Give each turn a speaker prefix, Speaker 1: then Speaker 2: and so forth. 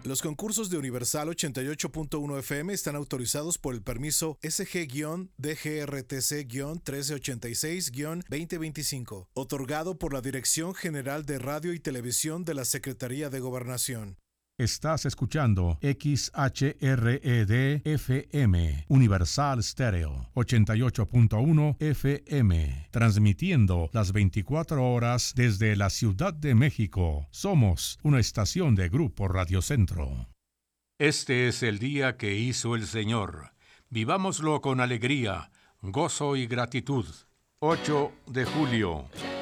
Speaker 1: Los concursos de Universal 88.1 FM están autorizados por el permiso SG-DGRTC-1386-2025, otorgado por la Dirección General de Radio y Televisión de la Secretaría de Gobernación.
Speaker 2: Estás escuchando XHRED-FM, Universal Stereo, 88.1 FM, transmitiendo las 24 horas desde la Ciudad de México. Somos una estación de Grupo Radio Centro.
Speaker 3: Este es el día que hizo el Señor. Vivámoslo con alegría, gozo y gratitud. 8 de julio.